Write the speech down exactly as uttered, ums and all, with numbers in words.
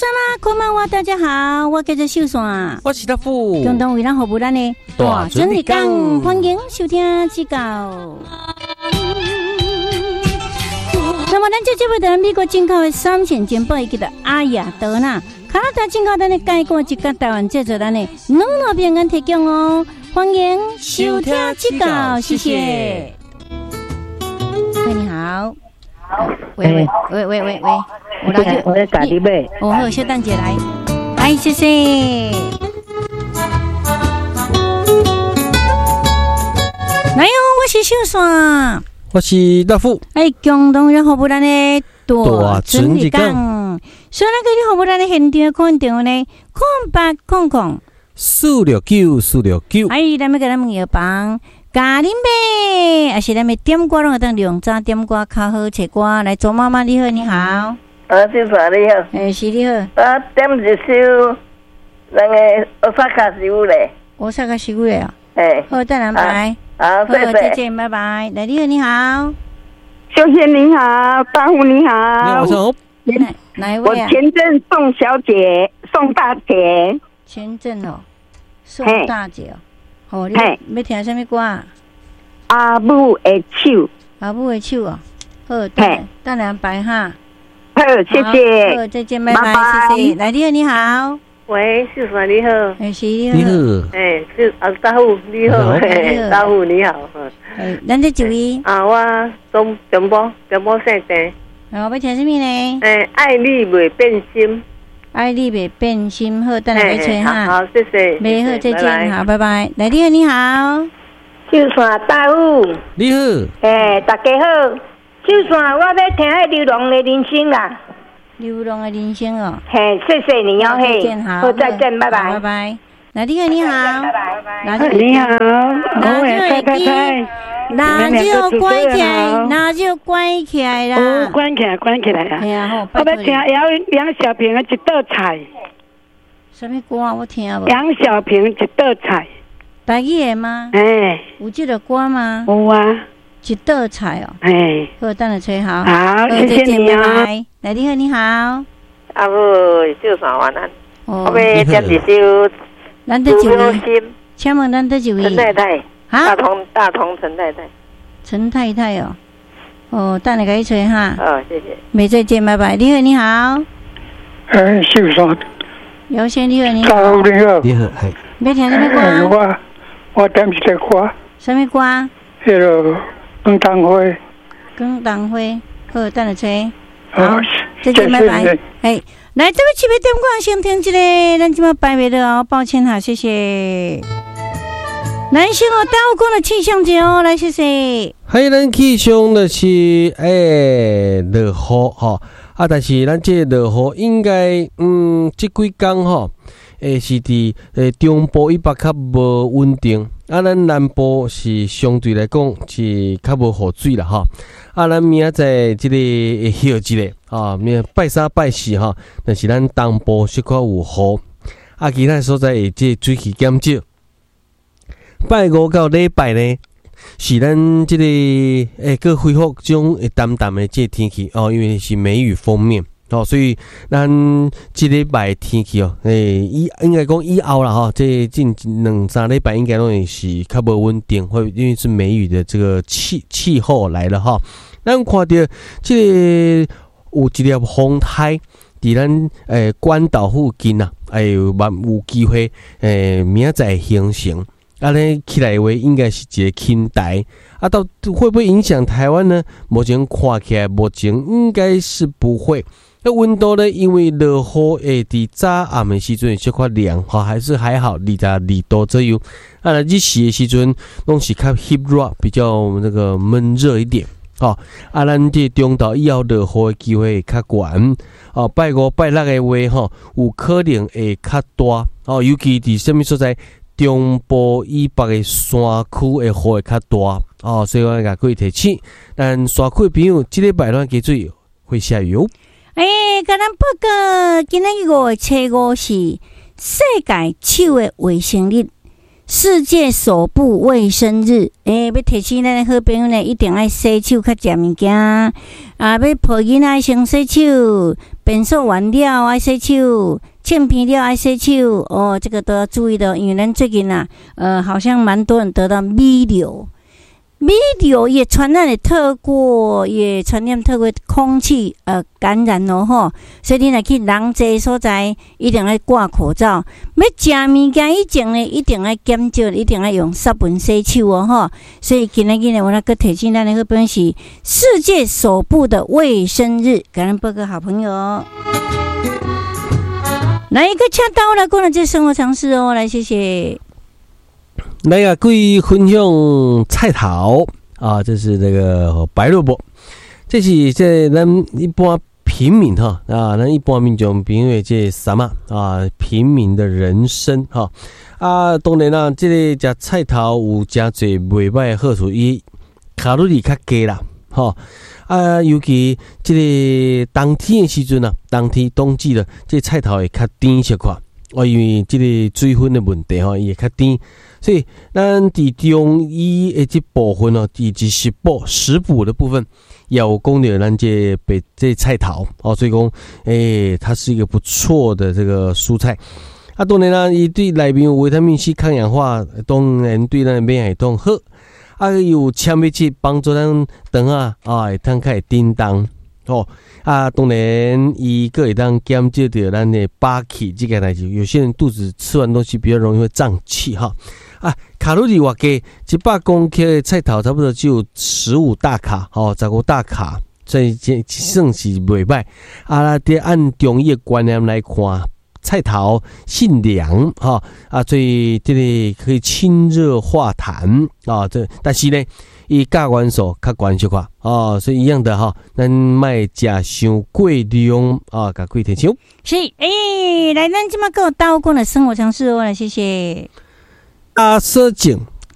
啦，こんばんは，大家好，我叫做秀山， 我是大富， 共同为咱服务咱的大准日讲，欢迎收听指教。那么，咱这这位在美国进口的三线煎包，伊叫做阿雅德纳，加拿大进口咱的介过一个台湾制作咱的两路平安提供哦，欢迎收听指教，谢谢。喂，你好。喂喂喂喂喂喂，我来就我在家里买。 哦，好，小蛋姐来，来，谢谢。来哟，我是秀山， 我是大富。 哎，共同要服务咱的大准日讲，所以咱个服务咱的现场看电话呢，空八空空四六九四六九。 哎，咱们给咱们药房。咖喱妹，还是咱们点歌拢会当用早点歌较好找歌来做妈妈你好，你好。 啊，秀山你好。 诶、欸，是你好。 啊，点一首那个奥萨卡西乌嘞。 奥萨卡西乌嘞啊。 诶。 好，再来拜。 好，谢谢。 再见，拜拜。来，你好，你好。 秀贤你好，大户你好。 你好，我是好。 哪哪一位啊？ 我前阵宋小姐，宋大姐。 前阵哦，宋大姐哦。哦，你要听什么歌啊？ 阿母的手， 阿母的手哦。好，等等两摆哈。 好，谢谢。 好，再见，拜拜，谢谢。来，你好，你好。 喂，秀山你好。 哎，是你好。 你好。 哎，是啊，大户你好，嘿，大户你好。 哎，咱这一位。 啊，我中中波中波姓郑。 哦，要听什么呢？ 哎，爱你未变心。 爱你袂变心，好，等下要吹哈。 好，谢谢。 没好，再见，好，拜拜。来，你好，你好。 秀山大户。 你好。 哎，大家好。秀山，我要听迄流浪的人生啦。 流浪的人生哦。 嘿，谢谢你哦，嘿。 再见，好。 好，再见，拜拜。 拜拜。来，你好，你好。 拜拜， 拜拜。你好，我也太太太。 那就关起来，那就关起来啦。 哦，关起来，关起来啊！ 哎呀，好， 我要听杨杨小平的一道菜。 什么歌啊？我听无。 杨小平一道菜。 台语的吗？ 哎， 有这个歌吗？ 有啊。 一道菜哦。 哎， 好，等下吹好。 好，谢谢你啊。 来，你好，你好。 阿母，秀山晚安。 哦。 我要点一首。 咱得几位？请问咱得几位？ 陈太太。大同大同陈太太， 陈太太哦，哦，等下给你吹哈。 哦，谢谢。 没再见，拜拜。你好，你好。 哎，秀山。 姚先，你好，你好。 大户你好。 你好，系。 要听什么歌？ 我我点一个歌。 什么歌？ 迄个广东花。 广东花，好，等下吹。 好， 再见，拜拜。哎，来，这位七位点歌先听一个，咱今麦拜袂了哦，抱歉哈，谢谢。男性哦，大户讲的气象节哦，来谢谢。 嗨，咱气象的是诶落雨吼，啊，但是咱这落雨应该嗯，这几天吼，诶是伫诶中部以北较无稳定，啊，咱南部是相对来讲是较无雨水啦吼，啊，咱明仔载这个会休一个啊，明拜三拜四吼，但是咱东部小可有雨，啊，其他所在会这水气减少。拜五到礼拜呢，是咱这个诶，个恢复种会淡淡的这天气哦，因为是梅雨锋面哦，所以咱这礼拜天气哦，诶，以应该讲以后啦哈，这近两三礼拜应该拢会是较无稳定，会因为是梅雨的这个气气候来了哈。咱看到这个有一粒风台伫咱诶关岛附近啊，哎有蛮有机会诶，明仔载形成。啊，咧起来的话，应该是一个轻台啊，到会不会影响台湾呢？目前看起来，目前应该是不会。那温度呢？因为落雨诶，伫早暗的时阵小可凉，哈，还是还好，二十二度左右。啊，日时的时阵，拢是较湿热，比较那个闷热一点。哦，啊，咱这中岛以后落雨的机会会较悬。哦，拜五、拜六的话，吼，有可能会较大。哦，尤其伫什么所在？中部以北的山区的雨会较大哦，所以我甲各位提醒，咱山区的朋友，这礼拜咱记住会下雨哦。 哎，甲咱报告，今仔日五月初五是世界手的卫生日，世界手部卫生日。哎，要提醒咱的好朋友呢，一定要洗手，较食物件啊，要抱囡仔先洗手， 变数完了爱洗手，欠皮了爱洗手哦，这个都要注意的，因为咱最近啊，呃，好像蛮多人得到米流。米流也传染的透过，也传染透过空气呃感染咯吼，所以你若去人济所在，一定要挂口罩。要食物件以前呢，一定要减少，一定要用湿盆洗手哦吼。所以今日今日我那个提醒咱的个本是世界首部的卫生日，感恩报告好朋友。来一个恰到来，过了这生活常识哦，来谢谢。 来啊，各位分享菜头啊，这是这个白萝卜，这是这咱一般平民哈啊，咱一般民众评为这什么啊？平民的人生哈啊，当然啦，这个食菜头有真侪袂歹的好处，伊卡路里较低啦，哈啊，尤其这个冬天的时阵啊，冬天冬季的这菜头会较甜些块。哦，因为这个水分的问题吼，伊会较甜，所以咱伫中医的这部分哦，以及食补食补的部分，也有讲到咱这北这菜头哦，所以讲，诶，它是一个不错的这个蔬菜。啊，当然啦，伊对内面有维他命 C 抗氧化，当然对咱免疫系统好。啊，有纤维质帮助咱肠啊啊会通较会叮当。哦啊，当然，伊个会当减少掉咱的饱气这个代志。有些人肚子吃完东西比较容易会胀气哈。啊，卡路里话低，一百公克的菜头差不多只有十五大卡，哦，十五大卡，所以这算是袂歹。啊，那得按中医的观念来看，菜头性凉哈啊，所以这里可以清热化痰啊。这但是呢。伊钾元素较悬小块哦，所以一样的哈，咱卖食伤过量啊，甲贵提醒。 是，诶、欸，来，咱即马个有刀工的生活常识哦，来谢谢。 阿舍井